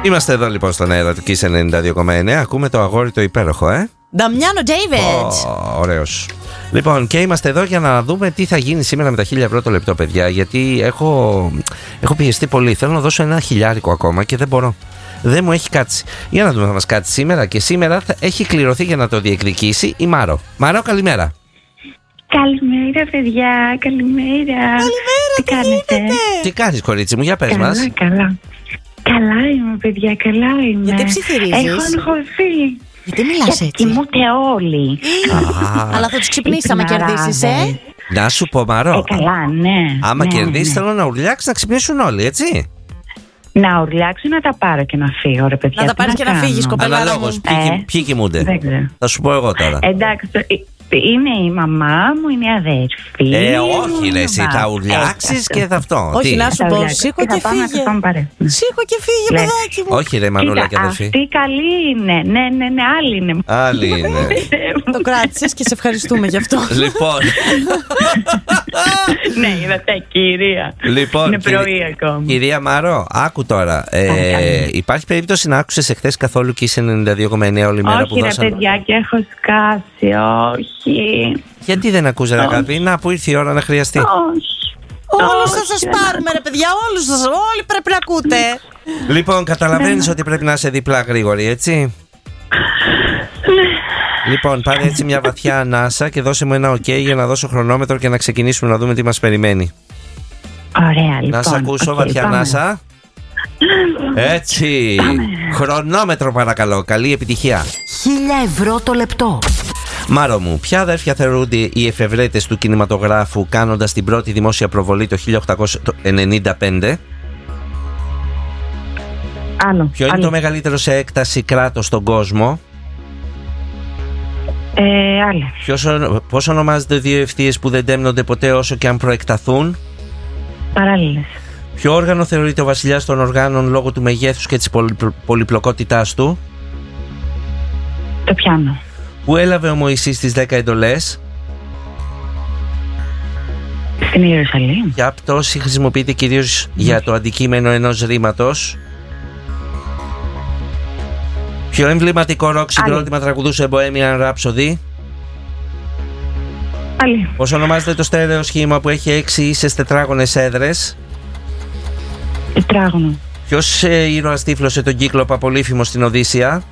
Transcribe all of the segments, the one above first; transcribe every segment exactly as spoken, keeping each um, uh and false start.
Είμαστε εδώ λοιπόν στον αέρα του Kiss ενενήντα δύο κόμμα εννέα. Ακούμε το αγόρι το υπέροχο, ε. Νταμιάνο Ντέιβιτς. Oh, ωραίος. Λοιπόν, και είμαστε εδώ για να δούμε τι θα γίνει σήμερα με τα χίλια ευρώ το λεπτό, παιδιά. Γιατί έχω, έχω πιεστεί πολύ. Θέλω να δώσω ένα χιλιάρικο ακόμα και δεν μπορώ. Δεν μου έχει κάτσει. Για να δούμε, θα μας κάτσει σήμερα. Και σήμερα θα έχει κληρωθεί για να το διεκδικήσει η Μάρο. Μάρο, καλημέρα. Καλημέρα, παιδιά. Καλημέρα. Καλημέρα, τι, τι κάνετε? Τι κάνεις, κορίτσι μου, για πες καλά, μας. Καλά, καλά είμαι, παιδιά, καλά είμαι. Γιατί ψιθυρίζεις? Έχω αγχωθεί. Γιατί μιλάς έτσι? Γιατί κοιμούνται όλοι. Αλλά θα τους ξυπνήσεις άμα κερδίσεις, ε. Να σου πω, Μαρό. Ε, καλά, ναι. Άμα ναι, κερδίσεις, ναι. θέλω να ουρλιάξεις να ξυπνήσουν όλοι, έτσι. Να ουρλιάξω, να τα πάρω και να φύγω, ρε παιδιά. Να τα πάρεις και να φύγεις, κοπέλα. Αναλόγως, ποιοι, Ε, ποιοι κοιμούνται. Δεν ξέρω. Θα σου πω εγώ τώρα. Εντάξει, το- είναι η μαμά μου, είναι η αδέρφη. Ε, όχι, ρε, εσύ θα ουρλιάξεις και θα αυτό. Όχι, Τι? να σου Θα πω, ουρλιάξω. σήκω Και θα και πάμε να φύγε. πάμε παρέα. Σήκω και φύγε, Ναι. παιδάκι μου. Όχι, ρε, Μανούλα και Κοίτα, αδερφή. αυτή καλή είναι. Ναι, ναι, ναι, άλλη είναι. Άλλη είναι. Το κράτησες και σε ευχαριστούμε γι' αυτό. Λοιπόν, Ναι, είδατε, κυρία. λοιπόν Είναι κυρί- πρωί ακόμα. κυρία Μαρό, άκου τώρα. Ε, Παρακαλώ. υπάρχει περίπτωση να άκουσες εχθές καθόλου Kiss ενενήντα δύο κόμμα εννέα όλη μέρα που Όχι, ρε δώσαμε? παιδιά, και έχω σκάσει. Όχι. Γιατί δεν ακούσε, ρε αγάπη? Να, που ήρθε η ώρα να χρειαστεί. Όχι. Όλους θα Όχι, σας δεν πάρουμε, ρε παιδιά, όλους σας, όλοι πρέπει να ακούτε. Λοιπόν, καταλαβαίνεις ότι πρέπει να είσαι διπλά γρήγορη, έτσι. Λοιπόν, πάρε έτσι μια βαθιά ανάσα και δώσε μου ένα ok για να δώσω χρονόμετρο και να ξεκινήσουμε να δούμε τι μας περιμένει. Ωραία, λοιπόν. Να σε ακούσω, Οκ, βαθιά πάμε. ανάσα. Έτσι. Χρονόμετρο παρακαλώ, καλή επιτυχία. Χίλια ευρώ το λεπτό. Μάρο μου, ποια αδέρφια θεωρούνται οι εφευρέτες του κινηματογράφου κάνοντας την πρώτη δημόσια προβολή το χίλια οκτακόσια ενενήντα πέντε? Άλλο. Ποιο είναι άλλο. το μεγαλύτερο σε έκταση κράτος στον κόσμο? Ε, άλλο. Ποιος, ο- πώς ονομάζονται δύο ευθείες που δεν τέμνονται ποτέ όσο και αν προεκταθούν? Παράλληλες. Ποιο όργανο θεωρείται ο βασιλιάς των οργάνων λόγω του μεγέθους και της πολυπλο- πολυπλοκότητάς του? Το πιάνω. Πού έλαβε ο Μωυσής τις δέκα εντολές? Στην Ιερουσαλήμ. Ποια πτώση χρησιμοποιείται κυρίως για το αντικείμενο ενός ρήματος? Ποιο εμβληματικό ροκ συγκρότημα τραγουδούσε Bohemian Rhapsody? Άλλη. Πώς ονομάζεται το στέρεο σχήμα που έχει έξι ίσες τετράγωνες έδρες? Τετράγωνο. Ποιος ε, ήρωας τύφλωσε τον κύκλοπα πολύφημο στην Οδύσσεια?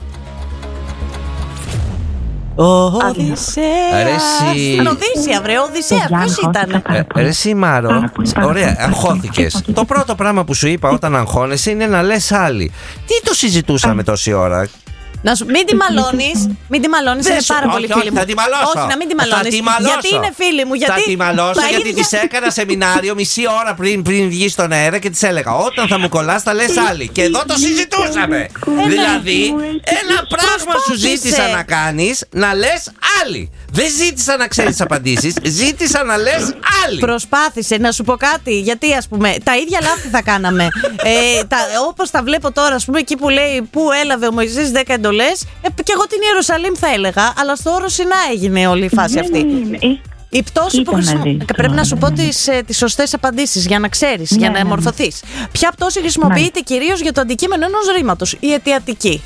Ο Οδυσσέας. Αρέσει. Στην Οδύσσια, βρε, ο Οδυσσέας, Παιδιά, ποιος αγχώθηκα ήταν? πάρα Ε, πολύ. ρε εσύ Μάρο, Πάρα πολύ, πάρα ωραία, πολύ. αγχώθηκες. Το πρώτο πράγμα που σου είπα όταν αγχώνεσαι είναι να λες άλλη. Τι το συζητούσαμε τόση ώρα? Να σου, μην τη μαλώνεις, μην τη μαλώνεις, Δεν είναι σου- πάρα όχι, πολύ όχι, φίλη μου. θα τη μαλώσω. Όχι, να μην τη Θα μαλώνεις. τη μαλώσω. Γιατί είναι φίλη μου, γιατί. Θα τη μαλώσω Μα γιατί είναι της για- έκανα σεμινάριο μισή ώρα πριν, πριν βγει στον αέρα και της έλεγα όταν θα μου κολλάς θα λες άλλη. Και εδώ το συζητούσαμε. Δηλαδή, ένα πράγμα σου Προσπάθησε. ζήτησα να κάνεις, να λες άλλη. Δεν ζήτησα να ξέρεις τις απαντήσεις, ζήτησα να λες άλλη. Προσπάθησε να σου πω κάτι, γιατί ας πούμε τα ίδια λάθη θα κάναμε. ε, τα, όπως τα βλέπω τώρα, ας πούμε, εκεί που λέει πού έλαβε ο Μωυσής δέκα εντολές, ε, και εγώ την Ιερουσαλήμ θα έλεγα, αλλά στο όρο Σινά έγινε όλη η φάση Δεν αυτή. είναι. Ε, Η πτώση Κοίτα που να χρησιμο... δεις Πρέπει τώρα, να σου πω ναι. τις, ε, τις σωστές απαντήσεις για να ξέρεις, Ναι, για να ναι, ναι. εμορφωθείς. Ποια πτώση χρησιμοποιείται κυρίως για το αντικείμενο ενός ρήματος? Η αιτιατική.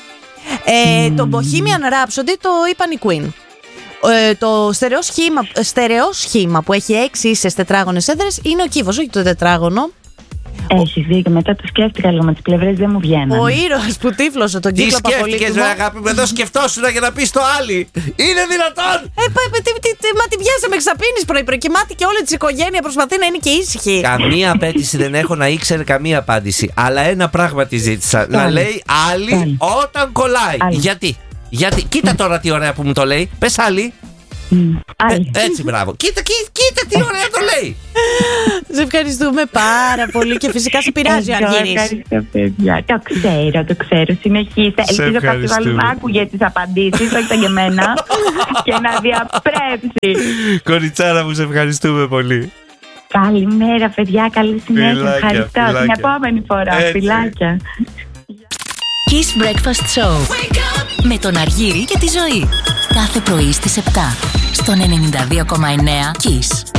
Ε, Το Bohemian Rhapsody το είπαν οι Queen. Ε, το στερεό σχήμα, στερεό σχήμα που έχει έξι ίσες τετράγωνες έδρες είναι ο κύβος, όχι το τετράγωνο. Έχεις δίκιο, μετά το σκέφτηκα λίγο, με τις πλευρές δεν μου βγαίνανε. Ο ήρωας που τύφλωσε τον Τι κύκλο σκέφτηκες Παπολίτημο. ρε αγάπη μου, εδώ σκεφτόσουνα για να πεις το άλλη. Είναι δυνατόν? Ε, πα- πα- τι- τι- τι- μα την πιάσαμε εξαπίνεις πρωί-πρωί και μάτι και όλη της οικογένεια προσπαθεί να είναι και ήσυχη. Καμία απέτηση δεν έχω να ήξερε καμία απάντηση. Αλλά ένα πράγμα τη ζήτησα. Να Άλλη. λέει άλλη Άλλη. όταν κολλάει. Άλλη. Γιατί? Γιατί, κοίτα τώρα τι ωραία που μου το λέει. Πες άλλη. Μμ, Ε, άλλη. έτσι, μπράβο. Κοίτα, κοίτα, κοίτα τι ωραία το λέει. Σε ευχαριστούμε πάρα πολύ και φυσικά σε πειράζει ο Εγώ Αργύρης. Ευχαριστώ, παιδιά. Το ξέρω, το ξέρω. Συνεχίστε. Ελπίζω κάποιος ευχαριστούμε. άλλο να άκουγε τις απαντήσεις, όχι σαν και εμένα, και να διαπρέψει. Κοριτσάρα μου, σε ευχαριστούμε πολύ. Καλημέρα, παιδιά. Καλή συνέχεια. Φιλάκια, Ευχαριστώ. φιλάκια. Την επόμενη φορά. Έτσι. Φιλάκια. Kiss Breakfast Show. Με τον Αργύρη και τη Ζωή. Κάθε πρωί στις επτά. Στον ενενήντα δύο κόμμα εννέα Kiss.